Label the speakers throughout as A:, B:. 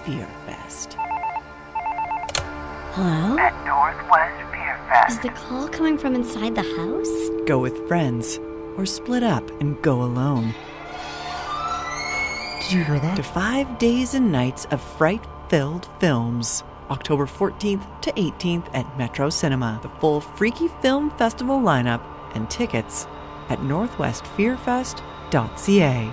A: Fear Fest.
B: Hello?
C: At Northwest Fear Fest.
B: Is the call coming from inside the house?
A: Go with friends, or split up and go alone.
B: Did you hear that?
A: To 5 days and nights of fright-filled films. October 14th to 18th at Metro Cinema. The full Freaky Film Festival lineup and tickets at northwestfearfest.ca.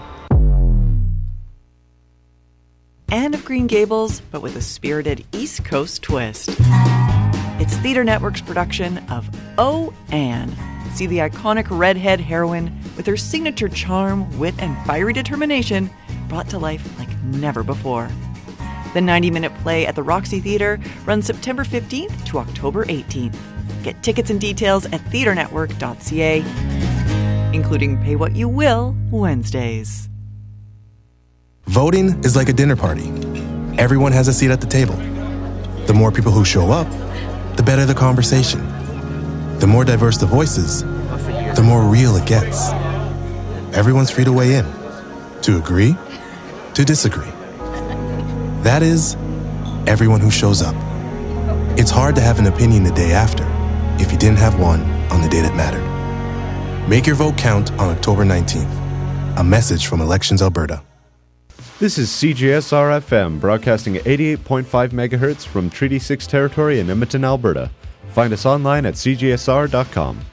A: Anne of Green Gables, but with a spirited East Coast twist. It's Theatre Network's production of Oh, Anne. See the iconic redhead heroine with her signature charm, wit, and fiery determination brought to life like never before. The 90-minute play at the Roxy Theatre runs September 15th to October 18th. Get tickets and details at theatrenetwork.ca, including Pay What You Will Wednesdays.
D: Voting is like a dinner party. Everyone has a seat at the table. The more people who show up, the better the conversation. The more diverse the voices, the more real it gets. Everyone's free to weigh in, to agree, to disagree. That is, everyone who shows up. It's hard to have an opinion the day after if you didn't have one on the day that mattered. Make your vote count on October 19th. A message from Elections Alberta.
E: This is CJSR-FM, broadcasting at 88.5 MHz from Treaty 6 territory in Edmonton, Alberta. Find us online at cjsr.com.